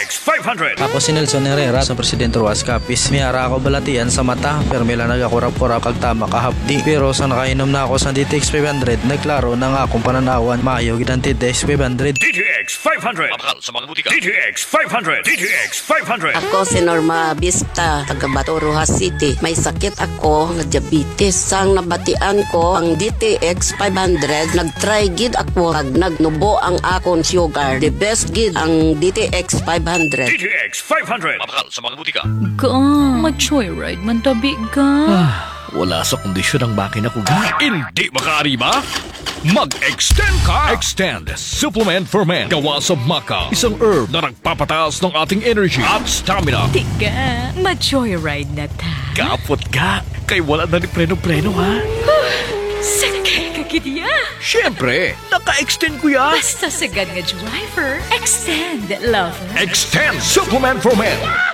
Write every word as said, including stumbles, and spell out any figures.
X five hundred. Ako si Nelson Herrera sa Presidente Ruas Capiz. May ara ako balatian sa mata, pero may lang nagakurap-kurap kag tama kahapdi. Pero sa nakainom na ako sa D T X five hundred, nagklaro na nga akong pananawan maayo gid ang D T X five hundred. D T X five hundred. Mapakal sa mga butika. D T X five hundred. D T X five hundred. Ako si Norma Vista, taga Bato, Rojas City. May sakit ako nga diabetes. Sang nabatian ko ang D T X five hundred, nag-try gid ako kag nagnubo ang akon sugar. The best gid ang D T X five hundred. D T X five hundred. Mapakal sa mga butika. Ka, mag-joyride man tabi ka. Wala sa kondisyon ang makina ko ga. Hindi makaari ba? Mag-extend ka! Extend Supplement for Men. Gawa sa maca. Isang herb na nagpapataas ng ating energy at stamina. Tiga, mag-joyride na ta. Kapot ka. Kay wala na ni preno-preno ha. Sakay ka gidya. Siyempre, naka-extend ko ya. Basta sagad nga driver, extend lover. Extend Supplement for Men.